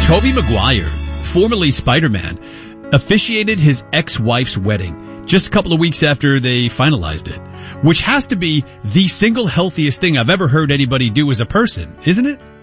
Tobey Maguire, formerly Spider-Man, officiated his ex-wife's wedding just a couple of weeks after they finalized it, which has to be the single healthiest thing I've ever heard anybody do as a person, isn't it?